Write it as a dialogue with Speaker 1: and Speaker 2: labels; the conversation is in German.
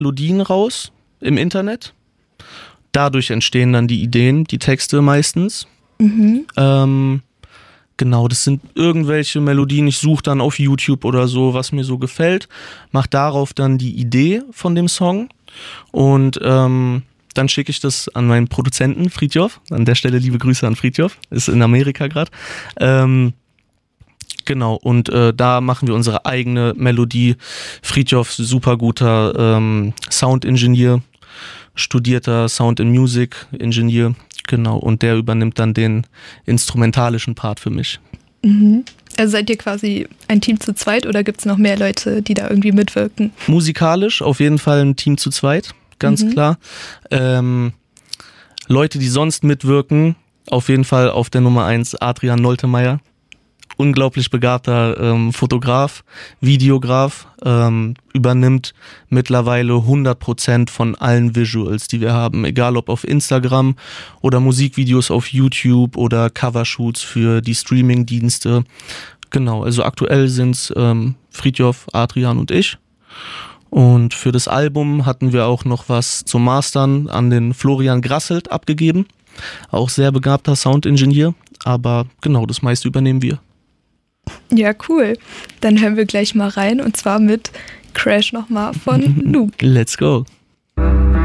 Speaker 1: Melodien raus im Internet. Dadurch entstehen dann die Ideen, die Texte meistens. Genau, das sind irgendwelche Melodien. Ich suche dann auf YouTube oder so, was mir so gefällt. Mache darauf dann die Idee von dem Song. Und dann schicke ich das an meinen Produzenten Fridtjof. An der Stelle liebe Grüße an Fridtjof. Ist in Amerika gerade. Genau, und da machen wir unsere eigene Melodie. Fridtjof, super guter Sound-Ingenieur, studierter Sound and Music Ingenieur. Genau, und der übernimmt dann den instrumentalischen Part für mich.
Speaker 2: Also seid ihr quasi ein Team zu zweit oder gibt es noch mehr Leute, die da irgendwie mitwirken?
Speaker 1: Musikalisch auf jeden Fall ein Team zu zweit, ganz klar. Leute, die sonst mitwirken, auf jeden Fall auf der Nummer 1 Adrian Noltemeyer. Unglaublich begabter Fotograf, Videograf, übernimmt mittlerweile 100% von allen Visuals, die wir haben. Egal ob auf Instagram oder Musikvideos auf YouTube oder Covershoots für die Streamingdienste. Genau, also aktuell sind es Fridtjof, Adrian und ich. Und für das Album hatten wir auch noch was zum Mastern an den Florian Grasselt abgegeben. Auch sehr begabter Soundingenieur, aber genau, das meiste übernehmen wir.
Speaker 2: Ja, cool. Dann hören wir gleich mal rein und zwar mit Crash nochmal von Luke.
Speaker 1: Let's go.